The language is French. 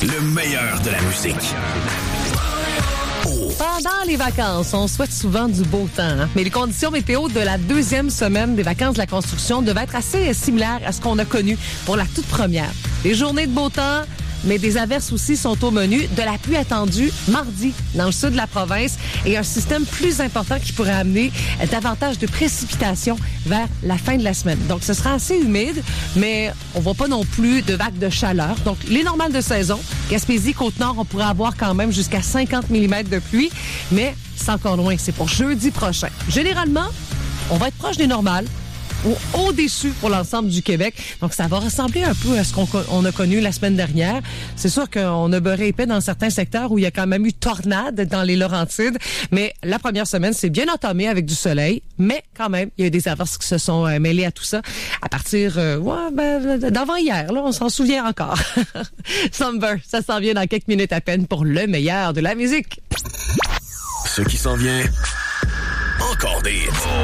Le meilleur de la musique. Pendant les vacances, on souhaite souvent du beau temps, hein? Mais les conditions météo de la deuxième semaine des vacances de la construction devaient être assez similaires à ce qu'on a connu pour la toute première. Des journées de beau temps, mais des averses aussi sont au menu. De la pluie attendue mardi dans le sud de la province et un système plus important qui pourrait amener davantage de précipitations vers la fin de la semaine. Donc, ce sera assez humide, mais on voit pas non plus de vagues de chaleur. Donc, les normales de saison, Gaspésie, Côte-Nord, on pourrait avoir quand même jusqu'à 50 mm de pluie, mais c'est encore loin. C'est pour jeudi prochain. Généralement, on va être proche des normales ou au-dessus pour l'ensemble du Québec. Donc, ça va ressembler un peu à ce qu'on a connu la semaine dernière. C'est sûr qu'on a beurré épais dans certains secteurs où il y a quand même eu tornade dans les Laurentides. Mais la première semaine, c'est bien entamé avec du soleil. Mais quand même, il y a eu des averses qui se sont mêlées à tout ça. À partir d'avant hier, là, on s'en souvient encore. Summer, ça s'en vient dans quelques minutes à peine pour le meilleur de la musique. Ce qui s'en vient, encore des